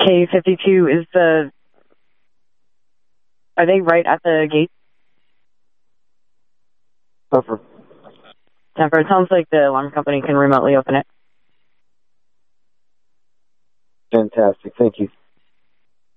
K52 is are they right at the gate? Over. Temper, it sounds like the alarm company can remotely open it. Fantastic, thank you.